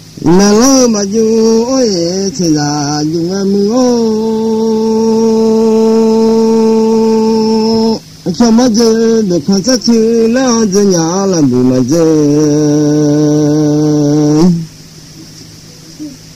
mà lo mà dù ôi thì là dùng mưa cho mà giờ được con sát chữ lo giờ nhà làm bù mà giờ